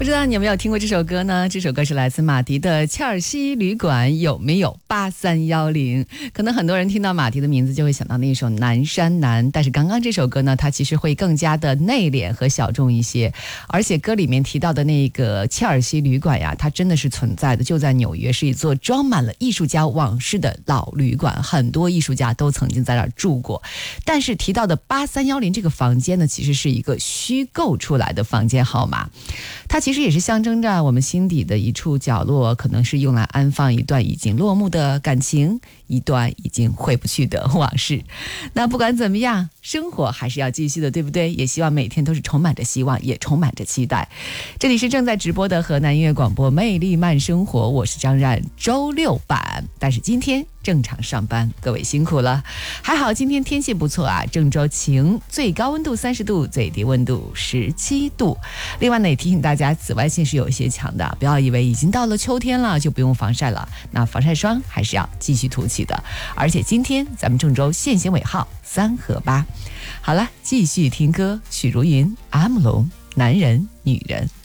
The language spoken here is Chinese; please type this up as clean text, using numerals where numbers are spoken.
不知道你有没有听过这首歌呢？这首歌是来自马迪的《切尔西旅馆有没有8310》。可能很多人听到马迪的名字就会想到那一首《南山南》，但是刚刚这首歌呢，它其实会更加的内敛和小众一些。而且歌里面提到的那个切尔西旅馆呀，它真的是存在的，就在纽约，是一座装满了艺术家往事的老旅馆，很多艺术家都曾经在那儿住过。但是提到的8310这个房间呢，其实是一个虚构出来的房间号码，它其实也是象征着我们心底的一处角落，可能是用来安放一段已经落幕的感情，一段已经回不去的往事。那不管怎么样，生活还是要继续的，对不对？也希望每天都是充满着希望，也充满着期待。这里是正在直播的河南音乐广播魅力慢生活，我是张然，周六版，但是今天正常上班，各位辛苦了。还好今天天气不错啊，郑州晴，最高温度30度，最低温度17度。另外呢，也提醒大家，紫外线是有一些强的，不要以为已经到了秋天了就不用防晒了，那防晒霜还是要继续涂起的。而且今天咱们郑州限行尾号3和8。好了，继续听歌，许茹芸、阿姆龙，男人女人。